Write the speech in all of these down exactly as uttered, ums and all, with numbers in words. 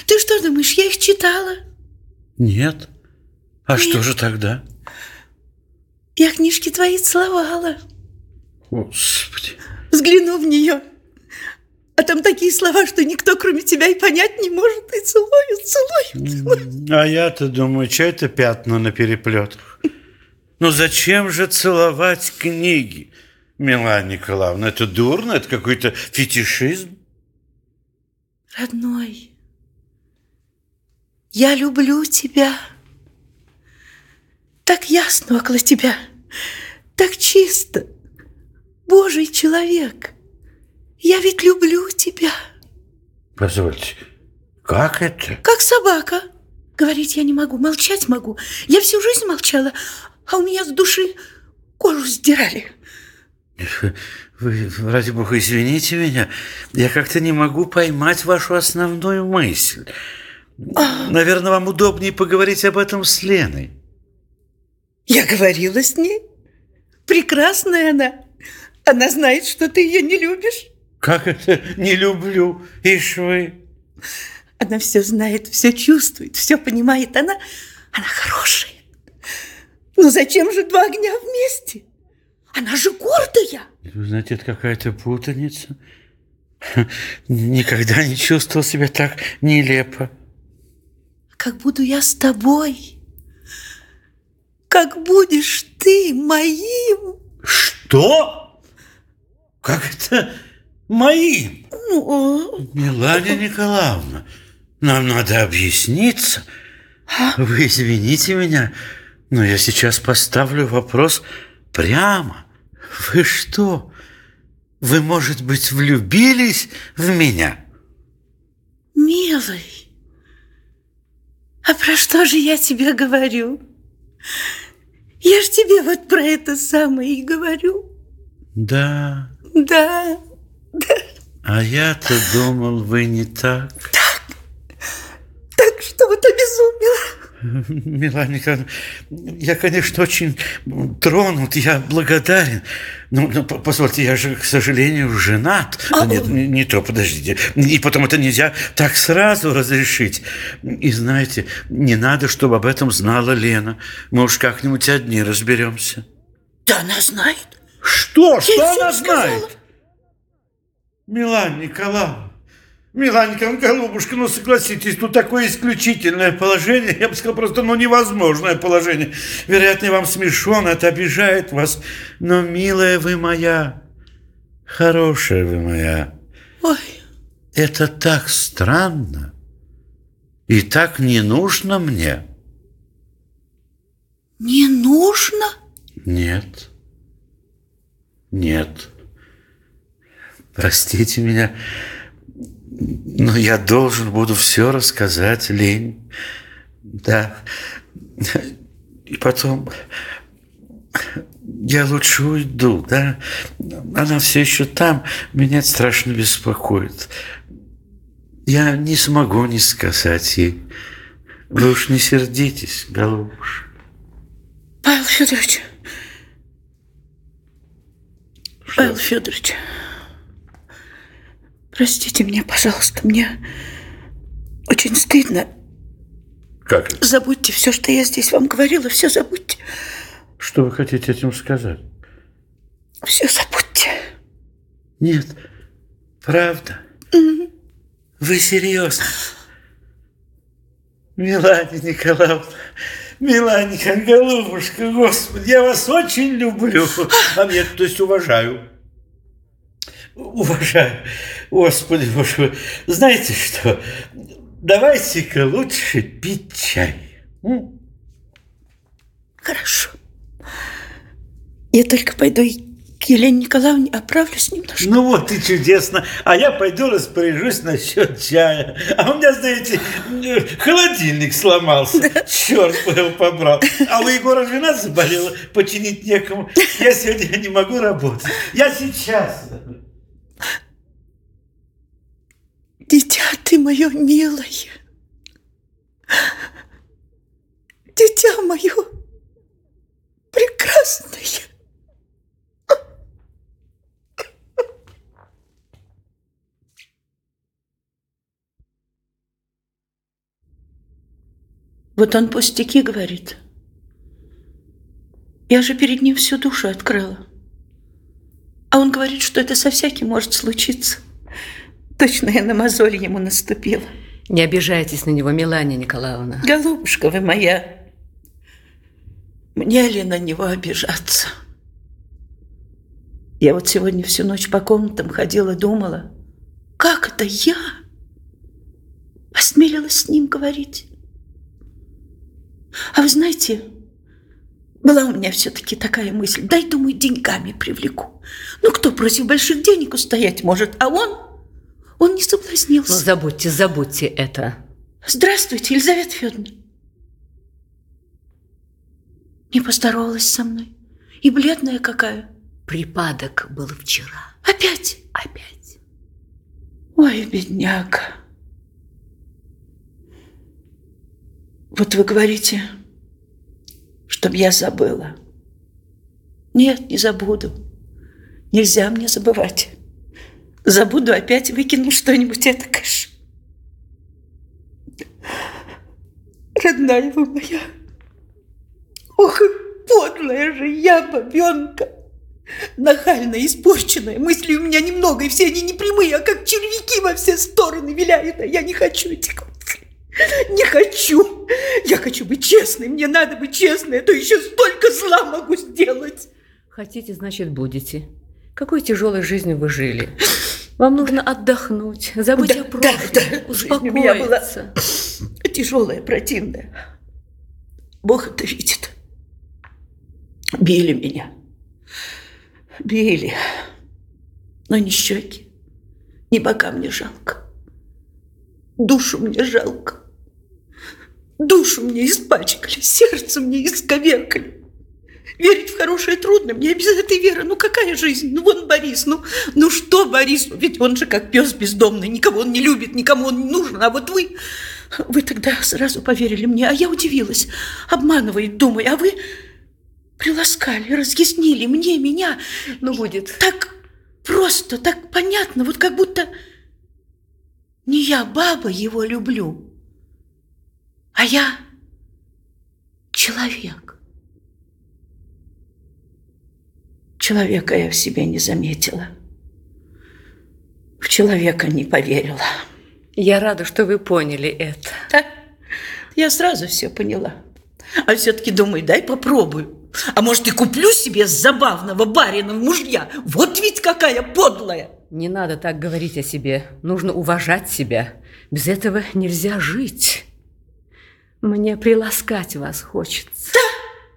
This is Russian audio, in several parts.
Ты что думаешь, я их читала? Нет. А Нет. Что же тогда? Я книжки твои целовала. Господи. Взгляну в нее. А там такие слова, что никто, кроме тебя, и понять не может. И целую, целую, целую. А я-то думаю, что это пятна на переплетах? Ну зачем же целовать книги, Милана Николаевна? Это дурно, это какой-то фетишизм. Родной, я люблю тебя. Так ясно около тебя, так чисто. Божий человек, я ведь люблю тебя. Позвольте, как это? Как собака. Говорить я не могу, молчать могу. Я всю жизнь молчала, а у меня с души кожу сдирали. Вы, ради бога, извините меня, я как-то не могу поймать вашу основную мысль. А... Наверное, вам удобнее поговорить об этом с Леной. Я говорила с ней. Прекрасная она. Она знает, что ты ее не любишь. Как это не люблю? Ишь вы. Она все знает, все чувствует, все понимает. Она, она хорошая. Ну зачем же два огня вместе? Она же гордая. Вы знаете, это какая-то путаница. Никогда не чувствовал себя так нелепо. Как буду я с тобой, как будешь ты моим. Что? Как это моим? Ну, Милана Николаевна, нам надо объясниться. А? Вы извините меня, но я сейчас поставлю вопрос прямо. Вы что? Вы, может быть, влюбились в меня? Милый, а про что же я тебе говорю? Я ж тебе вот про это самое и говорю. Да. Да, да. А я-то думал, вы не так. Так, так что вот обезумела. Милана Николаевна, я, конечно, очень тронут, я благодарен. Но, но позвольте, я же, к сожалению, женат. А, Нет, не, не то, подождите. И потом это нельзя так сразу разрешить. И знаете, не надо, чтобы об этом знала Лена. Мы уж как-нибудь одни разберемся. Да она знает. Что? Что я она сказала. знает? Милана Николаевна, Милана Николаевна, голубушка, ну согласитесь, тут такое исключительное положение, я бы сказал, просто ну невозможное положение. Вероятно, вам смешно, это обижает вас, но, милая вы моя, хорошая вы моя, ой, это так странно и так не нужно мне. Не нужно? Нет, нет, простите меня, но я должен буду все рассказать Лене. Да. И потом я лучше уйду, да. Она все еще там, меня это страшно беспокоит. Я не смогу не сказать ей. Вы уж не сердитесь, голубушка. Павел Федорович. Что? Павел Федорович. Простите меня, пожалуйста, мне очень стыдно. Как это? Забудьте все, что я здесь вам говорила, все забудьте. Что вы хотите этим сказать? Все забудьте. Нет, правда? Mm-hmm. Вы серьезно? Милана Николаевна, Милана Николаевна, голубушка, Господи, я вас очень люблю. А нет, то есть уважаю. Уважаю. Господи, боже мой. Знаете что? Давайте-ка лучше пить чай. М? Хорошо. Я только пойду к Елене Николаевне, оправлюсь немножко. Ну вот и чудесно. А я пойду распоряжусь насчет чая. А у меня, знаете, холодильник сломался. Да. Черт бы его побрал. А у Егора жена заболела, починить некому. Я сегодня не могу работать. Я сейчас... Дитя ты мое милое, дитя мое прекрасное. Вот он пустяки говорит. Я же перед ним всю душу открыла. А он говорит, что это со всяким может случиться. Точно я на мозоль ему наступила. Не обижайтесь на него, Мелания Николаевна. Голубушка вы моя, мне ли на него обижаться? Я вот сегодня всю ночь по комнатам ходила, думала, как это я осмелилась с ним говорить? А вы знаете, была у меня все-таки такая мысль, дай, думаю, деньгами привлеку. Ну, кто против больших денег устоять может, а он, он не соблазнился. Ну, забудьте, забудьте это. Здравствуйте, Елизавета Федоровна. Не поздоровалась со мной. И бледная какая. Припадок был вчера. Опять? Опять. Ой, бедняга. Вот вы говорите, чтоб я забыла. Нет, не забуду. Нельзя мне забывать. Забуду, опять выкину что-нибудь этакое. Родная вы моя. Ох, подлая же я, бабенка. Нахальная, испорченная. Мысли у меня немного, и все они не прямые, а как червяки во все стороны виляют. А я не хочу этих мыслей. Не хочу. Я хочу быть честной. Мне надо быть честной, а то еще столько зла могу сделать. Хотите, значит, будете. Какой тяжелой жизнью вы жили. Вам нужно отдохнуть, забыть да, о прошлом, да, да. успокоиться. Жизнь у меня была тяжелая, противная. Бог это видит. Били меня. Били. Но ни щеки, ни бока мне жалко. Душу мне жалко. Душу мне испачкали, сердце мне исковеркали. Верить в хорошее трудно, мне без этой веры. Ну какая жизнь? Ну вон Борис, ну, ну что Борис? Ведь он же как пес бездомный, никого он не любит, никому он не нужен. А вот вы, вы тогда сразу поверили мне, а я удивилась. Обманывает, думаю, а вы приласкали, разъяснили мне, меня. Ну будет. Так просто, так понятно, вот как будто не я, баба, его люблю, а я человек. Человека я в себе не заметила. В человека не поверила. Я рада, что вы поняли это. Да, я сразу все поняла. А все-таки думаю, дай попробую. А может, и куплю себе забавного барина в мужья. Вот ведь какая подлая. Не надо так говорить о себе. Нужно уважать себя. Без этого нельзя жить. Мне приласкать вас хочется. Да?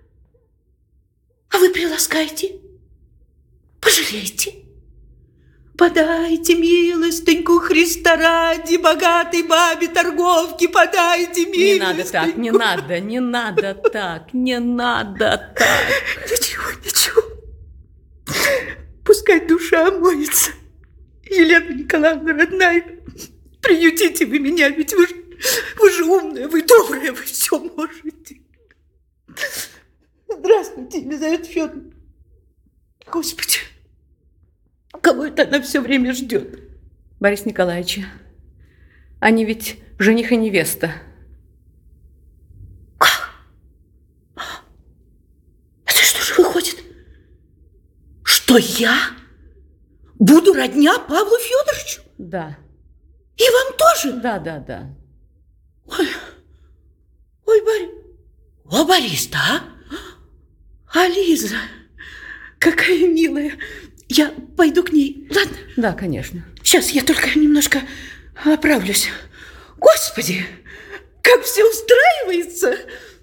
А вы приласкаете? Пожалейте. Подайте милостыньку Христа ради, богатой бабе торговки, подайте милостыньку. Не надо так, не надо, не надо так, не надо так. Ничего, ничего. Пускай душа омоется. Елена Николаевна, родная, приютите вы меня, ведь вы же, вы же умная, вы добрая, вы все можете. Здравствуйте, Елизавета Федоровна. Господи, кого это она все время ждет? Борис Николаевич, они ведь жених и невеста. Как? Это что же выходит? Что я буду родня Павлу Федоровичу? Да. И вам тоже? Да, да, да. Ой, ой, Борис. О, Борис-то, а? А Лиза, какая милая. Я пойду к ней, ладно? Да, конечно. Сейчас я только немножко оправлюсь. Господи, как все устраивается.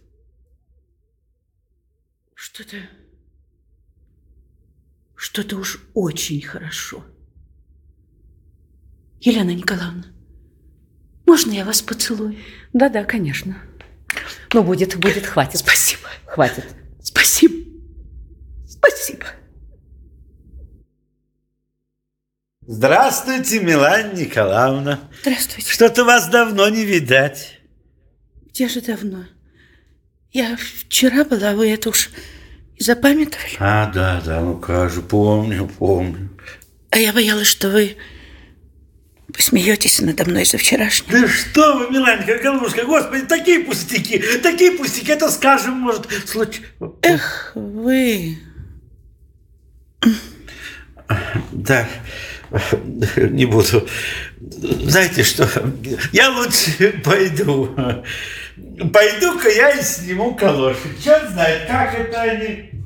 Что-то, что-то уж очень хорошо. Елена Николаевна, можно я вас поцелую? Да, да, конечно. Ну, будет, будет, хватит. Спасибо. Хватит. Спасибо. Спасибо. Здравствуйте, Мелания Николаевна. Здравствуйте. Что-то вас давно не видать. Где же давно? Я вчера была, вы это уж и запамятовали. А, да, да, ну как же, помню, помню. А я боялась, что вы Вы смеетесь надо мной за вчерашнее? Да что вы, Миланька, голубушка, господи, такие пустяки, такие пустяки, это, скажем, может, случай... Эх, вы... Да, не буду. Знаете что, я лучше пойду. Пойду-ка я и сниму калоши. Черт знает, как это они...